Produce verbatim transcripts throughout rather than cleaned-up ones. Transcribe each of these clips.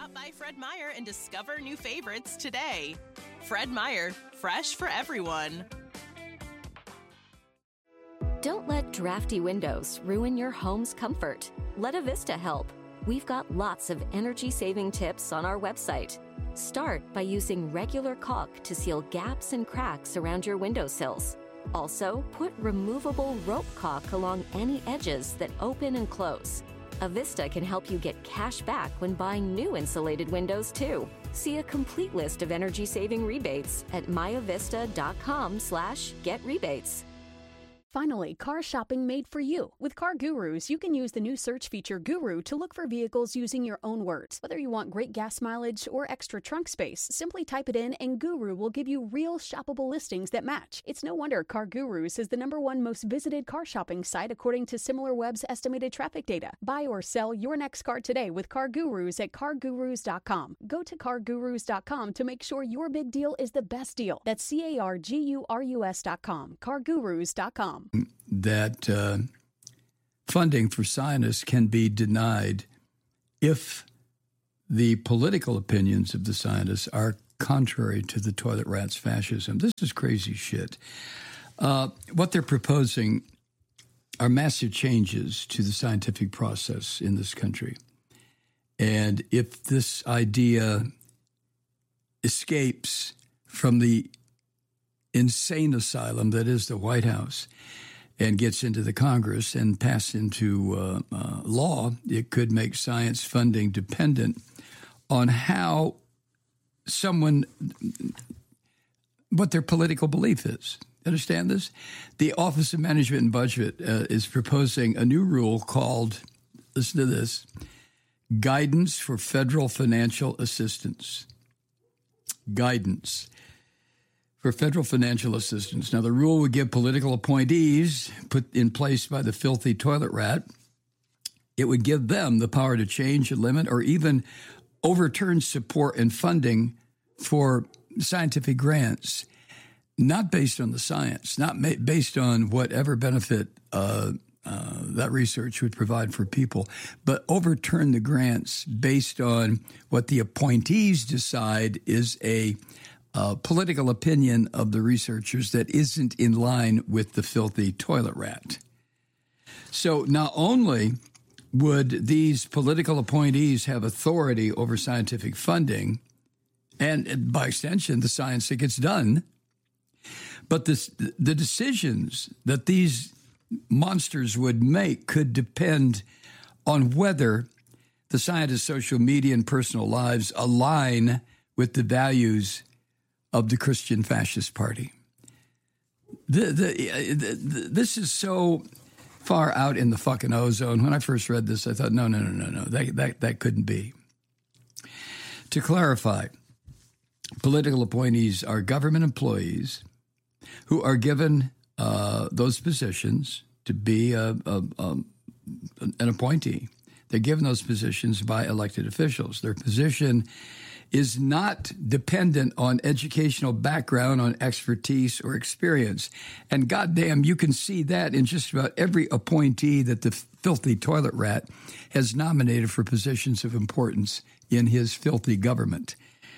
Stop by Fred Meyer and discover new favorites today. Fred Meyer, fresh for everyone. Don't let drafty windows ruin your home's comfort. Let Avista help. We've got lots of energy-saving tips on our website. Start by using regular caulk to seal gaps and cracks around your windowsills. Also, put removable rope caulk along any edges that open and close. Avista can help you get cash back when buying new insulated windows, too. See a complete list of energy-saving rebates at myavista.com slash get rebates. Finally, car shopping made for you. With Car Gurus, you can use the new search feature Guru to look for vehicles using your own words. Whether you want great gas mileage or extra trunk space, simply type it in and Guru will give you real shoppable listings that match. It's no wonder Car Gurus is the number one most visited car shopping site according to SimilarWeb's estimated traffic data. Buy or sell your next car today with Car Gurus at car gurus dot com. Go to car gurus dot com to make sure your big deal is the best deal. That's C A R G U R U S dot com. car gurus dot com. That uh, funding for scientists can be denied if the political opinions of the scientists are contrary to the toilet rat's fascism. This is crazy shit. Uh, what they're proposing are massive changes to the scientific process in this country. And if this idea escapes from the insane asylum that is the White House and gets into the Congress and passed into uh, uh, law, it could make science funding dependent on how someone, what their political belief is. Understand this? The Office of Management and Budget uh, is proposing a new rule called, listen to this, Guidance for Federal Financial Assistance. Guidance for federal financial assistance. Now, the rule would give political appointees put in place by the filthy toilet rat, it would give them the power to change, limit, or even overturn support and funding for scientific grants, not based on the science, not ma- based on whatever benefit uh, uh, that research would provide for people, but overturn the grants based on what the appointees decide is a Uh, political opinion of the researchers that isn't in line with the filthy toilet rat. So not only would these political appointees have authority over scientific funding and, by extension, the science that gets done, but this, the decisions that these monsters would make could depend on whether the scientists' social media and personal lives align with the values of the Christian Fascist Party. The, the, the, the, this is so far out in the fucking ozone. When I first read this, I thought, no, no, no, no, no, that, that, that couldn't be. To clarify, political appointees are government employees who are given uh, those positions to be a, a, a, an appointee. They're given those positions by elected officials. Their position is not dependent on educational background, on expertise or experience. And goddamn, you can see that in just about every appointee that the filthy toilet rat has nominated for positions of importance in his filthy government.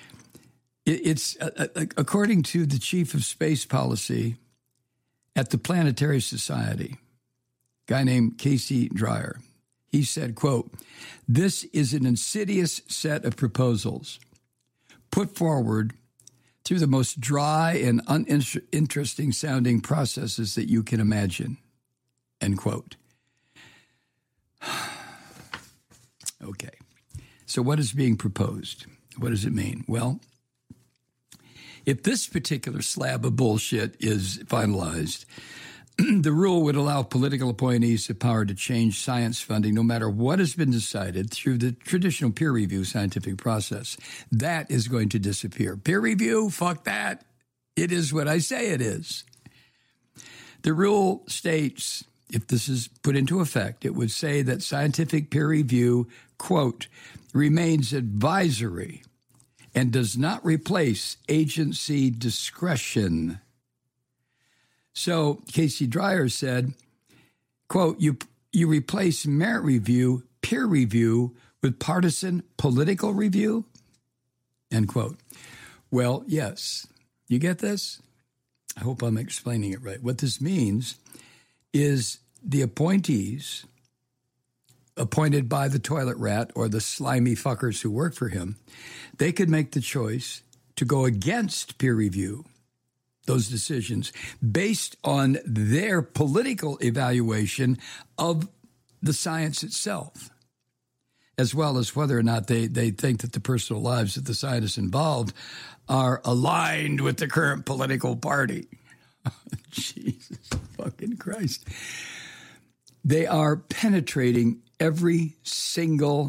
It's, uh, according to the chief of space policy at the Planetary Society, a guy named Casey Dreyer, he said, quote, "This is an insidious set of proposals put forward through the most dry and uninteresting sounding processes that you can imagine," end quote. Okay. So what is being proposed? What does it mean? Well, if this particular slab of bullshit is finalized, the rule would allow political appointees the power to change science funding no matter what has been decided through the traditional peer review scientific process. That is going to disappear. Peer review, fuck that. It is what I say it is. The rule states, if this is put into effect, it would say that scientific peer review, quote, remains advisory and does not replace agency discretion. So Casey Dreyer said, quote, you, you replace merit review, peer review with partisan political review? End quote. Well, yes. You get this? I hope I'm explaining it right. What this means is the appointees appointed by the toilet rat or the slimy fuckers who work for him, they could make the choice to go against peer review, those decisions, based on their political evaluation of the science itself, as well as whether or not they, they think that the personal lives of the scientists involved are aligned with the current political party. Jesus fucking Christ. They are penetrating every single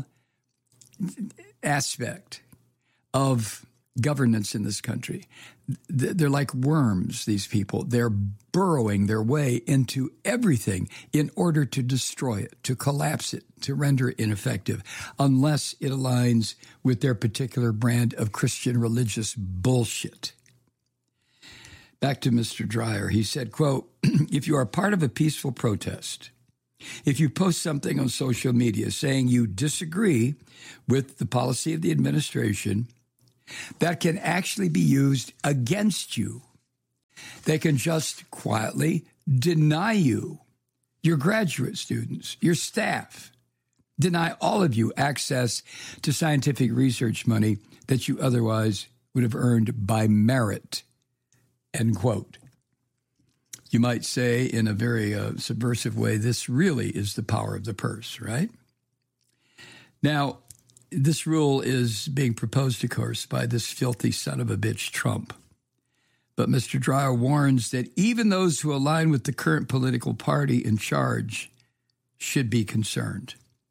aspect of governance in this country. They're like worms, these people. They're burrowing their way into everything in order to destroy it, to collapse it, to render it ineffective, unless it aligns with their particular brand of Christian religious bullshit. Back to Mister Dreyer. He said, quote, if you are part of a peaceful protest, if you post something on social media saying you disagree with the policy of the administration, that can actually be used against you. They can just quietly deny you, your graduate students, your staff, deny all of you access to scientific research money that you otherwise would have earned by merit, end quote. You might say in a very uh, subversive way, this really is the power of the purse, right? Now, this rule is being proposed, of course, by this filthy son of a bitch, Trump. But Mister Dreyer warns that even those who align with the current political party in charge should be concerned.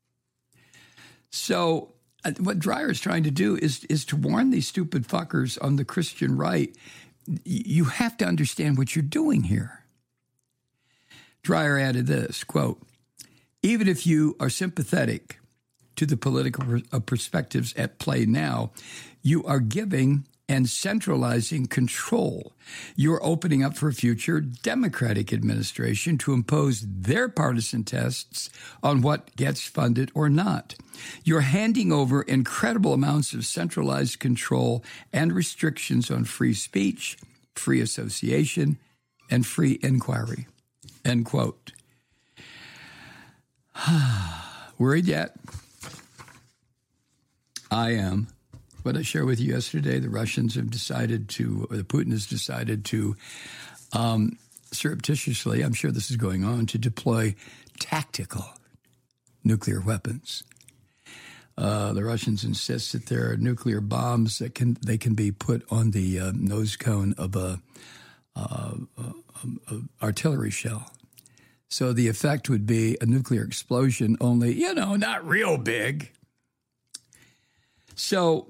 So uh, what Dreyer is trying to do is, is to warn these stupid fuckers on the Christian right, you have to understand what you're doing here. Dreyer added this, quote, even if you are sympathetic to the political perspectives at play now, you are giving and centralizing control. You're opening up for a future Democratic administration to impose their partisan tests on what gets funded or not. You're handing over incredible amounts of centralized control and restrictions on free speech, free association, and free inquiry. End quote. Worried yet? I am. What I shared with you yesterday, the Russians have decided to, or the Putin has decided to um, surreptitiously, I'm sure this is going on, to deploy tactical nuclear weapons. Uh, the Russians insist that there are nuclear bombs that can they can be put on the uh, nose cone of a, uh, a, a artillery shell. So the effect would be a nuclear explosion, only, you know, not real big. So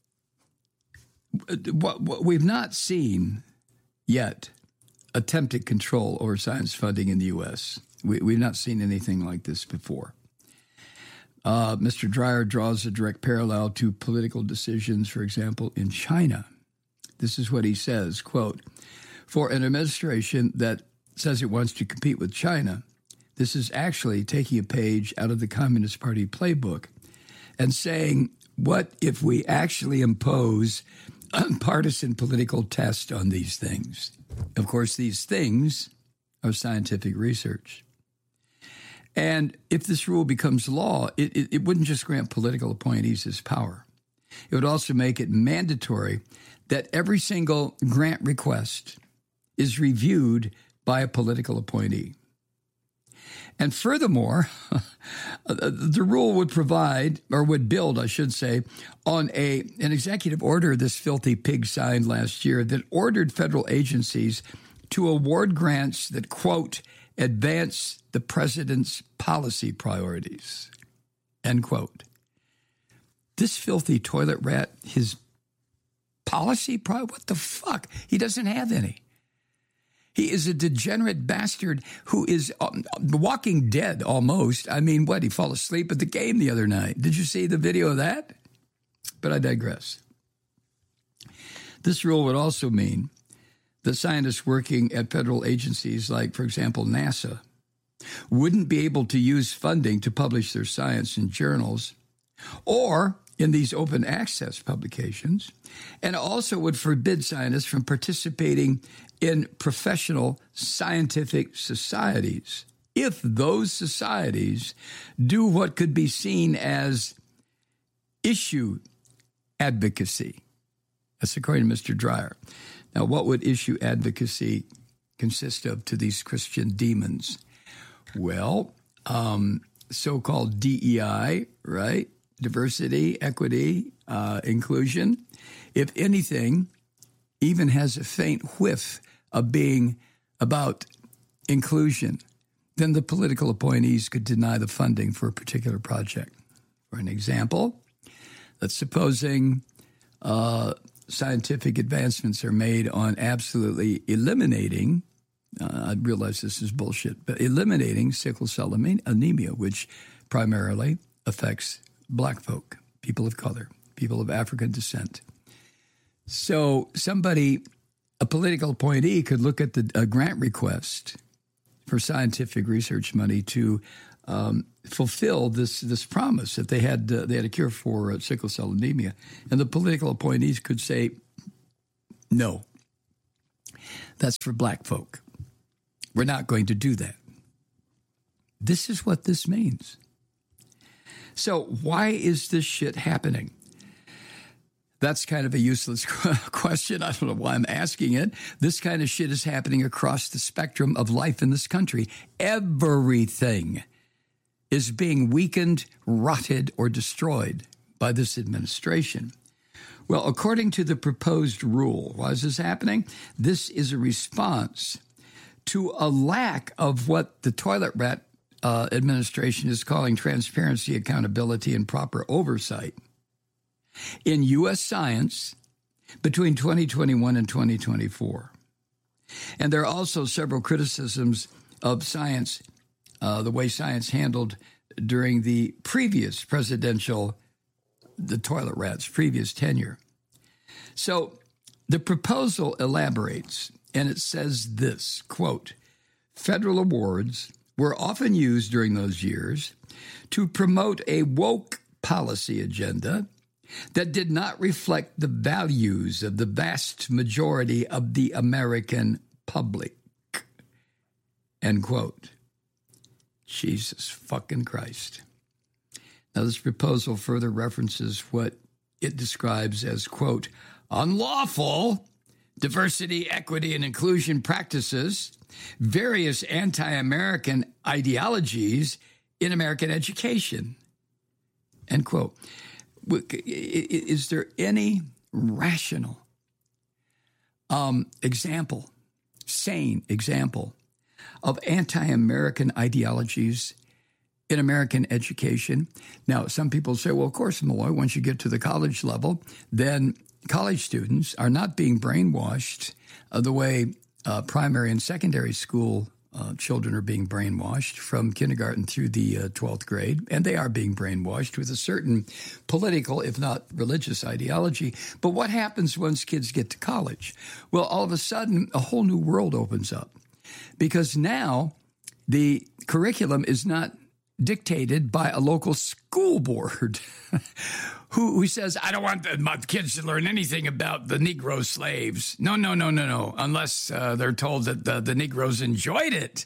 what, what we've not seen yet attempted control over science funding in the U S. We, we've not seen anything like this before. Uh, Mister Dreyer draws a direct parallel to political decisions, for example, in China. This is what he says, quote, for an administration that says it wants to compete with China, this is actually taking a page out of the Communist Party playbook and saying, what if we actually impose a partisan political test on these things? Of course, these things are scientific research. And if this rule becomes law, it, it, it wouldn't just grant political appointees this power. It would also make it mandatory that every single grant request is reviewed by a political appointee. And furthermore, the rule would provide, or would build, I should say, on a an executive order this filthy pig signed last year that ordered federal agencies to award grants that, quote, advance the president's policy priorities, end quote. This filthy toilet rat, his policy pri- what the fuck? He doesn't have any. He is a degenerate bastard who is um, walking dead almost. I mean, what, he fell asleep at the game the other night. Did you see the video of that? But I digress. This rule would also mean that scientists working at federal agencies like, for example, NASA, wouldn't be able to use funding to publish their science in journals or in these open access publications, and also would forbid scientists from participating in professional scientific societies if those societies do what could be seen as issue advocacy. That's according to Mister Dreyer. Now, what would issue advocacy consist of to these Christian demons? Well, um, so-called D E I, right? Diversity, equity, uh, inclusion. If anything, even has a faint whiff of being about inclusion, then the political appointees could deny the funding for a particular project. For an example, let's supposing uh, scientific advancements are made on absolutely eliminating, uh, I realize this is bullshit, but eliminating sickle cell anemia, which primarily affects Black folk, people of color, people of African descent. So somebody, a political appointee, could look at the a grant request for scientific research money to um, fulfill this this promise that they had uh, they had a cure for uh, sickle cell anemia, and the political appointees could say, "No, that's for Black folk. We're not going to do that." This is what this means. So why is this shit happening? That's kind of a useless question. I don't know why I'm asking it. This kind of shit is happening across the spectrum of life in this country. Everything is being weakened, rotted, or destroyed by this administration. Well, according to the proposed rule, why is this happening? This is a response to a lack of what the toilet rat uh, administration is calling transparency, accountability, and proper oversight in U S science between twenty twenty-one and twenty twenty-four. And there are also several criticisms of science, uh, the way science handled during the previous presidential, the toilet rats, previous tenure. So the proposal elaborates, and it says this, quote, federal awards were often used during those years to promote a woke policy agenda that did not reflect the values of the vast majority of the American public, end quote. Jesus fucking Christ. Now, this proposal further references what it describes as, quote, unlawful diversity, equity, and inclusion practices, various anti-American ideologies in American education, end quote. Is there any rational um, example, sane example of anti-American ideologies in American education? Now, some people say, well, of course, Malloy, once you get to the college level, then college students are not being brainwashed uh, the way uh, primary and secondary school uh, children are being brainwashed from kindergarten through the uh, twelfth grade, and they are being brainwashed with a certain political, if not religious, ideology. But what happens once kids get to college? Well, all of a sudden, a whole new world opens up, because now the curriculum is not dictated by a local school board who, who says, I don't want the, my kids to learn anything about the Negro slaves. No, no, no, no, no, unless uh, they're told that the, the Negroes enjoyed it.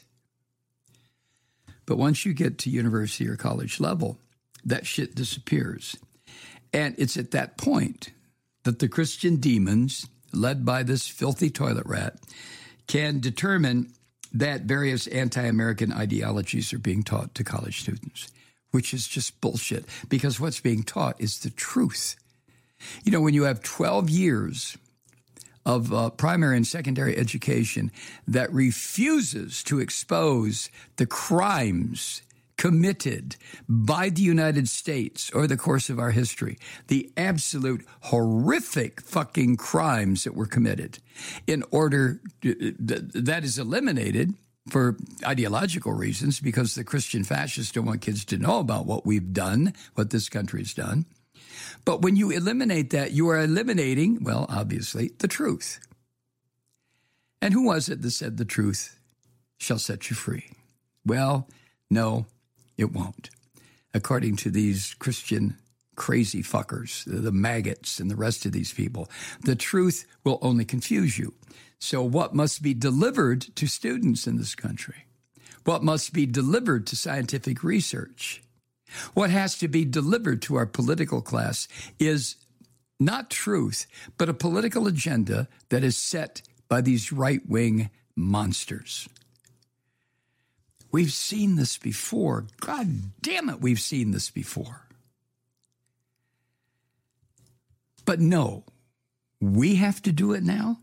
But once you get to university or college level, that shit disappears. And it's at that point that the Christian demons, led by this filthy toilet rat, can determine that various anti-American ideologies are being taught to college students, which is just bullshit, because what's being taught is the truth. You know, when you have twelve years of uh, primary and secondary education that refuses to expose the crimes committed by the United States over the course of our history, the absolute horrific fucking crimes that were committed, in order to, that is eliminated for ideological reasons, because the Christian fascists don't want kids to know about what we've done, what this country's done. But when you eliminate that, you are eliminating, well, obviously, the truth. And who was it that said the truth shall set you free? Well, no, it won't. According to these Christian crazy fuckers, the maggots and the rest of these people. The truth will only confuse you. So what must be delivered to students in this country? What must be delivered to scientific research? What has to be delivered to our political class is not truth, but a political agenda that is set by these right-wing monsters. We've seen this before. God damn it, we've seen this before. But no, we have to do it now?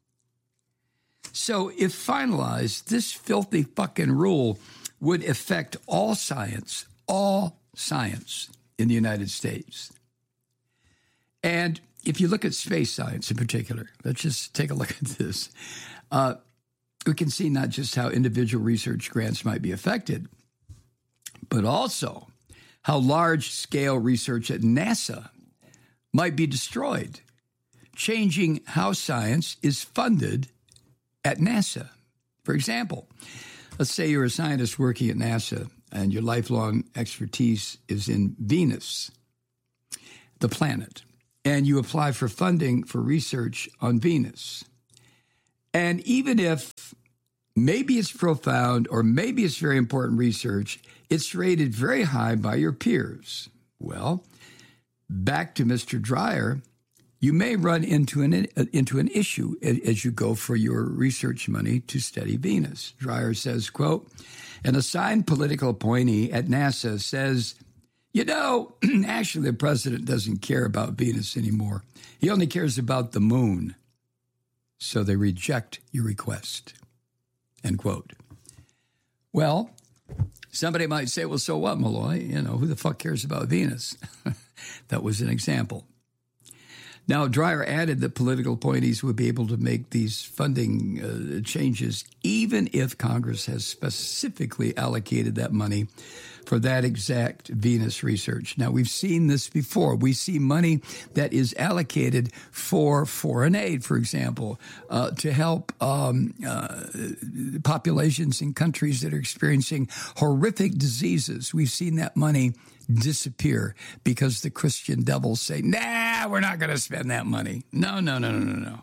So if finalized, this filthy fucking rule would affect all science, all science in the United States. And if you look at space science in particular, let's just take a look at this. Uh, we can see not just how individual research grants might be affected, but also how large-scale research at NASA might be destroyed, changing how science is funded at NASA. For example, let's say you're a scientist working at NASA and your lifelong expertise is in Venus, the planet, and you apply for funding for research on Venus. And even if maybe it's profound or maybe it's very important research, it's rated very high by your peers. Well, back to Mister Dreyer, you may run into an into an issue as you go for your research money to study Venus. Dreyer says, quote, an assigned political appointee at NASA says, you know, actually the president doesn't care about Venus anymore. He only cares about the moon. So they reject your request, end quote. Well, somebody might say, well, so what, Malloy? You know, who the fuck cares about Venus? That was an example. Now, Dreyer added that political appointees would be able to make these funding uh, changes even if Congress has specifically allocated that money for that exact Venus research. Now, we've seen this before. We see money that is allocated for foreign aid, for example, uh, to help um, uh, populations in countries that are experiencing horrific diseases. We've seen that money disappear because the Christian devils say, nah, we're not going to spend that money. No, no, no, no, no, no.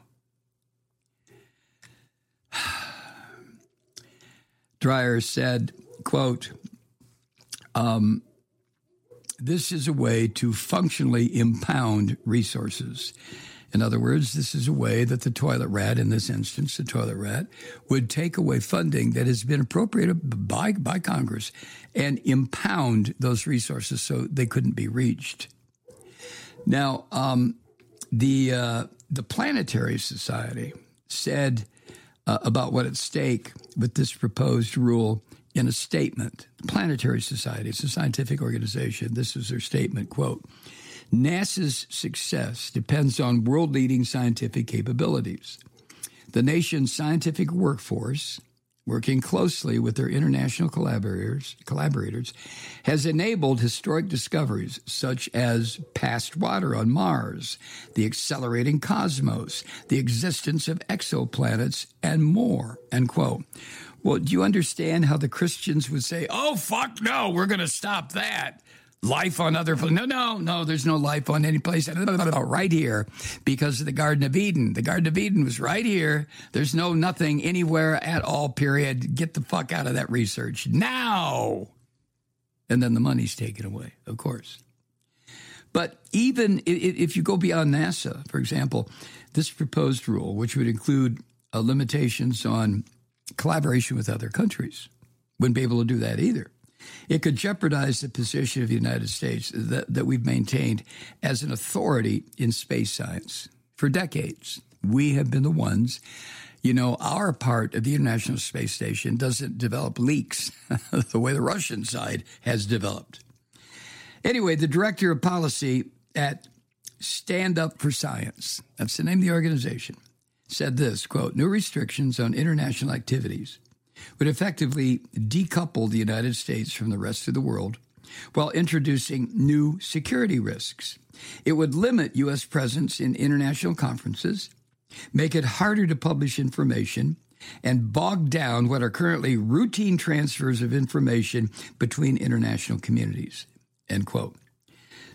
Dreyer said, quote, um, this is a way to functionally impound resources. In other words, this is a way that the toilet rat, in this instance, the toilet rat, would take away funding that has been appropriated by, by Congress and impound those resources so they couldn't be reached. Now, um, the uh, the Planetary Society said uh, about what at stake with this proposed rule in a statement. The Planetary Society, it's a scientific organization. This is their statement, quote, NASA's success depends on world-leading scientific capabilities. The nation's scientific workforce, working closely with their international collaborators, collaborators, has enabled historic discoveries such as past water on Mars, the accelerating cosmos, the existence of exoplanets, and more, end quote. Well, do you understand how the Christians would say, oh, fuck no, we're going to stop that? Life on other places. No, no, no, there's no life on any place. Right here because of the Garden of Eden. The Garden of Eden was right here. There's no nothing anywhere at all, period. Get the fuck out of that research now. And then the money's taken away, of course. But even if you go beyond NASA, for example, this proposed rule, which would include uh, limitations on collaboration with other countries, wouldn't be able to do that either. It could jeopardize the position of the United States that, that we've maintained as an authority in space science for decades. We have been the ones, you know, our part of the International Space Station doesn't develop leaks the way the Russian side has developed. Anyway, the director of policy at Stand Up for Science, that's the name of the organization, said this, quote, new restrictions on international activities would effectively decouple the United States from the rest of the world while introducing new security risks. It would limit U S presence in international conferences, make it harder to publish information, and bog down what are currently routine transfers of information between international communities, end quote.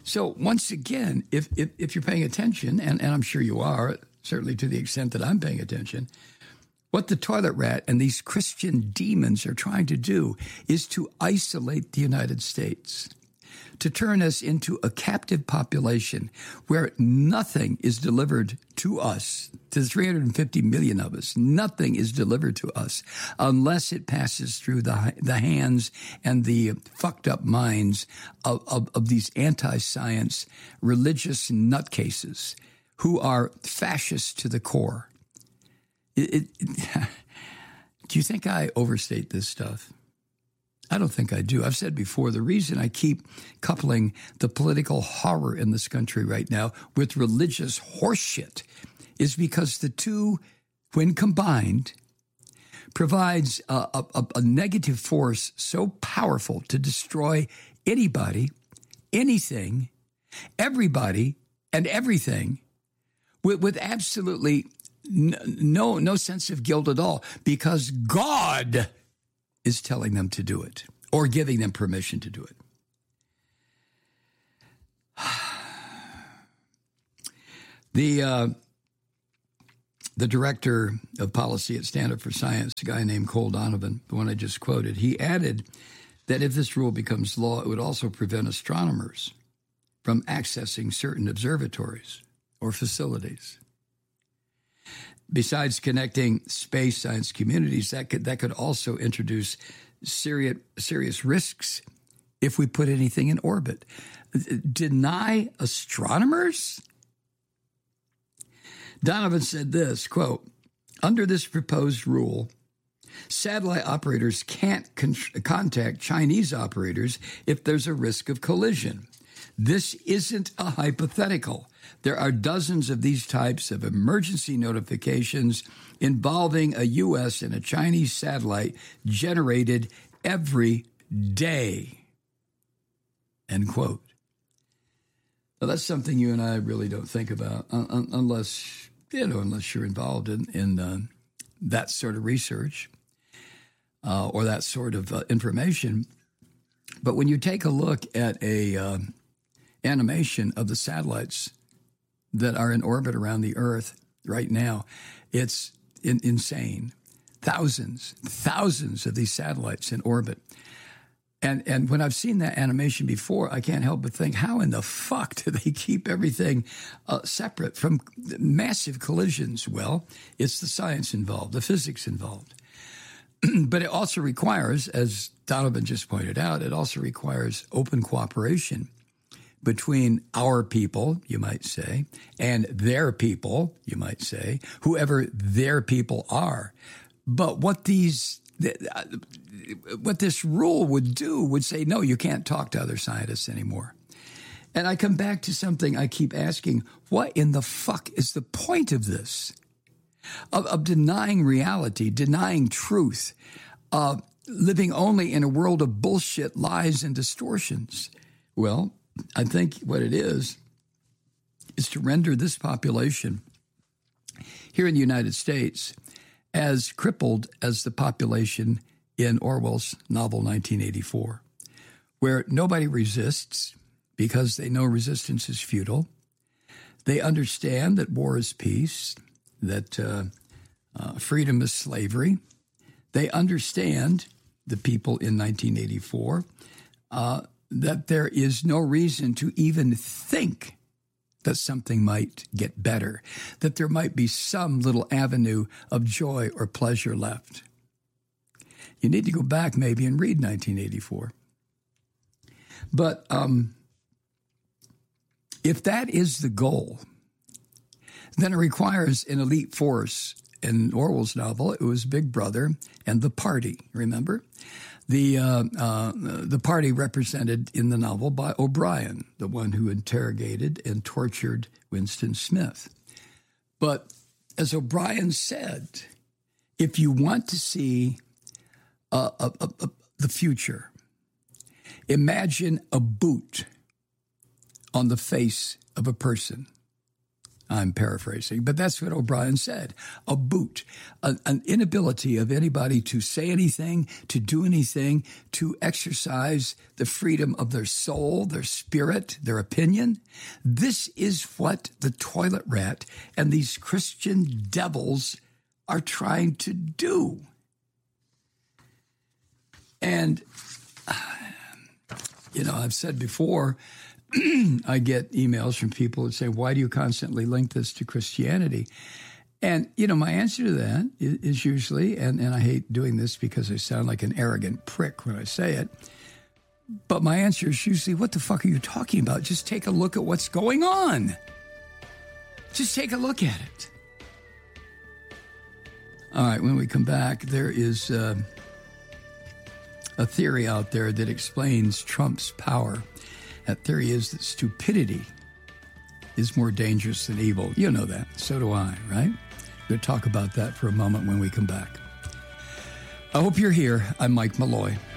So once again, if, if, if you're paying attention, and, and I'm sure you are, certainly to the extent that I'm paying attention, what the toilet rat and these Christian demons are trying to do is to isolate the United States, to turn us into a captive population where nothing is delivered to us, to the three hundred fifty million of us. Nothing is delivered to us unless it passes through the the hands and the fucked up minds of, of, of these anti-science religious nutcases who are fascists to the core. It, it, it, do you think I overstate this stuff? I don't think I do. I've said before, the reason I keep coupling the political horror in this country right now with religious horseshit is because the two, when combined, provides a, a, a negative force so powerful to destroy anybody, anything, everybody, and everything with, with absolutely no, no sense of guilt at all, because God is telling them to do it or giving them permission to do it. The uh, the director of policy at Stand Up for Science, a guy named Cole Donovan, the one I just quoted, he added that if this rule becomes law, it would also prevent astronomers from accessing certain observatories or facilities. Besides connecting space science communities, that could that could also introduce serious serious risks if we put anything in orbit. Deny astronomers? Donovan said this, quote, under this proposed rule, satellite operators can't con- contact Chinese operators if there's a risk of collision. This isn't a hypothetical. There are dozens of these types of emergency notifications involving a U S and a Chinese satellite generated every day. End quote. Now, that's something you and I really don't think about un- unless, you know, unless you're involved in, in uh, that sort of research uh, or that sort of uh, information. But when you take a look at a uh, animation of the satellites that are in orbit around the Earth right now, it's in, insane. Thousands, thousands of these satellites in orbit. And and when I've seen that animation before, I can't help but think, how in the fuck do they keep everything uh, separate from massive collisions? Well, it's the science involved, the physics involved. But it also requires, as Donovan just pointed out, it also requires open cooperation between our people, you might say, and their people, you might say, whoever their people are. But what these, what this rule would do would say, no, you can't talk to other scientists anymore. And I come back to something I keep asking, what in the fuck is the point of this? Of, of denying reality, denying truth, uh, living only in a world of bullshit, lies, and distortions? Well, I think what it is, is to render this population here in the United States as crippled as the population in Orwell's novel nineteen eighty-four, where nobody resists because they know resistance is futile. They understand that war is peace, that uh, uh, freedom is slavery. They understand, the people in nineteen eighty-four, uh, that there is no reason to even think that something might get better, that there might be some little avenue of joy or pleasure left. You need to go back maybe and read nineteen eighty-four. But um, if that is the goal, then it requires an elite force. In Orwell's novel, it was Big Brother and the party, remember? The uh, uh, the party represented in the novel by O'Brien, the one who interrogated and tortured Winston Smith. But as O'Brien said, if you want to see uh, uh, uh, uh, the future, imagine a boot on the face of a person, I'm paraphrasing, but that's what O'Brien said. A boot, a, an inability of anybody to say anything, to do anything, to exercise the freedom of their soul, their spirit, their opinion. This is what the toilet rat and these Christian devils are trying to do. And, you know, I've said before, I get emails from people that say, why do you constantly link this to Christianity? And, you know, my answer to that is, is usually, and, and I hate doing this because I sound like an arrogant prick when I say it, but my answer is usually, what the fuck are you talking about? Just take a look at what's going on. Just take a look at it. All right, when we come back, there is uh, a theory out there that explains Trump's power. That theory is that stupidity is more dangerous than evil. You know that. So do I, right? We'll talk about that for a moment when we come back. I hope you're here. I'm Mike Malloy.